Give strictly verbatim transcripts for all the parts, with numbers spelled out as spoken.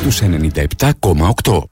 στους ενενήντα επτά κόμμα οκτώ.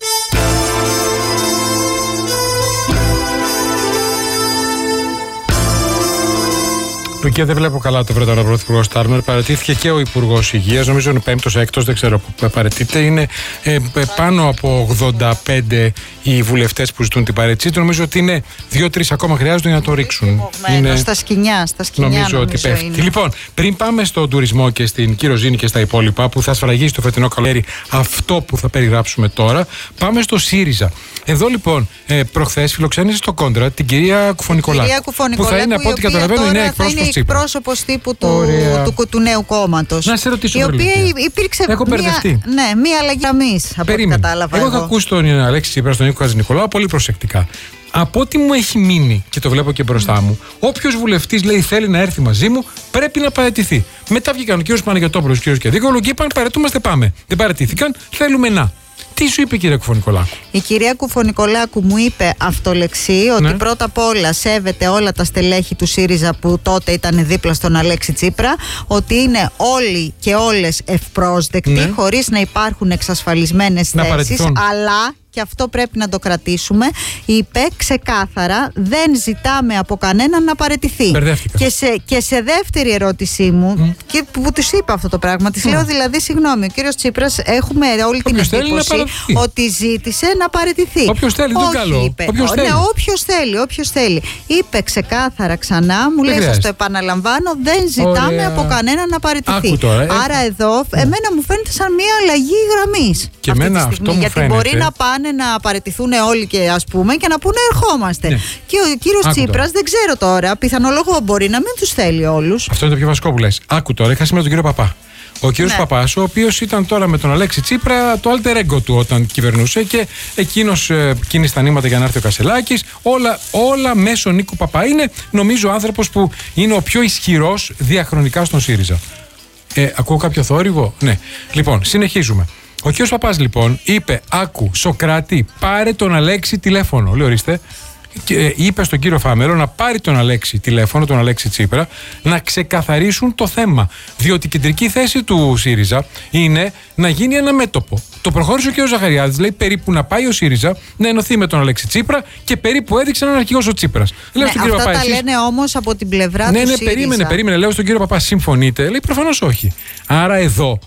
Λουκία, δεν βλέπω καλά το Βρετανό Πρωθυπουργό Στάρμερ. Παραιτήθηκε και ο Υπουργός Υγείας, νομίζω είναι πέμπτος, έκτος, δεν ξέρω που παραιτείται. Είναι ε, πάνω από ογδόντα πέντε οι βουλευτές που ζητούν την παραίτησή του. Νομίζω ότι είναι δύο-τρεις ακόμα χρειάζονται για να το ρίξουν. Είναι στα σκοινιά, στα σκοινιά νομίζω, νομίζω ότι πέφτει. Είναι. Λοιπόν, πριν πάμε στον τουρισμό και στην κυροζήνη και στα υπόλοιπα που θα σφραγίσει το φετινό καλοκαίρι αυτό που θα περιγράψουμε τώρα, πάμε στο ΣΥΡΙΖΑ. Εδώ λοιπόν, ε, προχθές φιλοξένησε στο Κόντρα την κυρία Κουφωνικολάκου. Που θα είναι, από ό,τι καταλαβαίνω, η νέα εκπρόσωπος. Εκπρόσωπος τύπου του, του, του, του νέου κόμματος. Να σε ρωτήσω, η οποία υπήρξε έχω μία, ναι, μία αλλαγή γραμμής, από ό,τι κατάλαβα. Εγώ έχω ακούσει τον Αλέξη Τσίπρα, τον Νίκο Χατζηνικολάου πολύ προσεκτικά. Από ό,τι μου έχει μείνει και το βλέπω και μπροστά μου, όποιος βουλευτής λέει θέλει να έρθει μαζί μου, πρέπει να παραιτηθεί. Μετά βγήκαν ο κ. Παναγιωτόπουλος, ο κ. Κεδίκολου και είπαν παραιτούμαστε, πάμε. Δεν παραιτήθηκαν, θέλουμε να. Τι σου είπε η κυρία Κουφωνικολάκου? Η κυρία Κουφωνικολάκου μου είπε αυτολεξή ότι ναι. πρώτα απ' όλα σέβεται όλα τα στελέχη του ΣΥΡΙΖΑ που τότε ήταν δίπλα στον Αλέξη Τσίπρα, ότι είναι όλοι και όλες ευπρόσδεκτοι, ναι. χωρίς να υπάρχουν εξασφαλισμένες θέσεις, αλλά... και αυτό πρέπει να το κρατήσουμε, είπε ξεκάθαρα, δεν ζητάμε από κανέναν να παραιτηθεί. Και σε, και σε δεύτερη ερώτησή μου, mm. και που τους είπα αυτό το πράγμα, της mm. λέω δηλαδή, συγγνώμη, ο κύριος Τσίπρας, έχουμε όλη την εντύπωση ότι ζήτησε να παραιτηθεί. Όποιος θέλει, δεν καλό. Είπε. Όποιος ναι, θέλει. όποιος θέλει, όποιος θέλει. Είπε ξεκάθαρα ξανά, μου λέει, σας το επαναλαμβάνω, δεν ζητάμε Ωραία. από κανέναν να παραιτηθεί. Τώρα, ε. Άρα εδώ, mm. εμένα μου φαίνεται σαν μια αλλαγή γραμμής. Και εμένα αυτό μου γιατί φαίνεται. μπορεί να πάνε να παραιτηθούν όλοι και ας πούμε και να πούνε ερχόμαστε. Ναι. Και ο κύριος Άκου Τσίπρας τώρα. δεν ξέρω τώρα, πιθανολογώ μπορεί να μην τους θέλει όλους. Αυτό είναι το πιο βασικό που λες. Άκου τώρα, είχα σήμερα τον κύριο Παπά. Ο κύριος ναι. Παπάς, ο οποίος ήταν τώρα με τον Αλέξη Τσίπρα το alter ego του όταν κυβερνούσε και εκείνος ε, κίνησε τα νήματα για να έρθει ο Κασελάκης. Όλα, όλα μέσω Νίκου Παπά. Είναι νομίζω άνθρωπος που είναι ο πιο ισχυρός διαχρονικά στον ΣΥΡΙΖΑ. Ε, ακούω κάποιο θόρυβο? Ναι. Λοιπόν, συνεχίζουμε. Ο κ. Παπάς λοιπόν είπε, άκου Σοκράτη, πάρε τον Αλέξη τηλέφωνο. Λέω, ορίστε. Και, ε, είπε στον κύριο Φάμελο να πάρει τον Αλέξη τηλέφωνο, τον Αλέξη Τσίπρα, να ξεκαθαρίσουν το θέμα. Διότι η κεντρική θέση του ΣΥΡΙΖΑ είναι να γίνει ένα μέτωπο. Το προχώρησε ο κ. Ζαχαριάδης, λέει περίπου να πάει ο ΣΥΡΙΖΑ να ενωθεί με τον Αλέξη Τσίπρα και περίπου έδειξε έναν αρχηγός ο Τσίπρας. Ναι, αυτά Παπά, τα εσείς... λένε όμως από την πλευρά ναι, του ναι, ΣΥΡΙΖΑ. περίμενε, περίμενε. Λέω στον κύριο Παπά, συμφωνείτε? Λέει προφανώς όχι. Άρα εδώ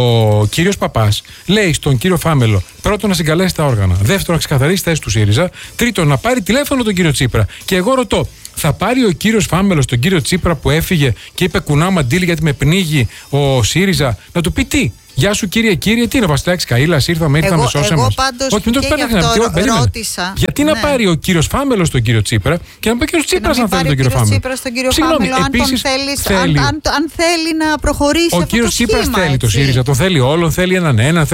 ο κύριος Παπάς λέει στον κύριο Φάμελο, πρώτον να συγκαλέσει τα όργανα, δεύτερον να ξεκαθαρίσει θέση του ΣΥΡΙΖΑ, τρίτον να πάρει τηλέφωνο τον κύριο Τσίπρα. Και εγώ ρωτώ, θα πάρει ο κύριος Φάμελος τον κύριο Τσίπρα που έφυγε και είπε κουνάω μαντίλι γιατί με πνίγει ο ΣΥΡΙΖΑ, να του πει τι? Γεια σου κύριε, κύριε, τι είναι ο Βασιλάκης Καΐλας, ήρθαμε, ήρθαμε, σώσαμε. Εγώ πάντως όχι, και γι' αυτό ρώτησα. Γιατί ναι. να πάρει ο κύριος Φάμελος τον κύριο Τσίπρα και να πει ο κύριος Τσίπρας αν θέλει τον κύριο Φάμελο. Τσίπρας τον κύριο Φάμελο, αν, τον θέλεις, θέλει. αν, αν, αν θέλει να προχωρήσει ο αυτό το σχήμα. Ο κύριος Τσίπρας θέλει το ΣΥΡΙΖΑ, το θέλει όλον, θέλει έναν έναν.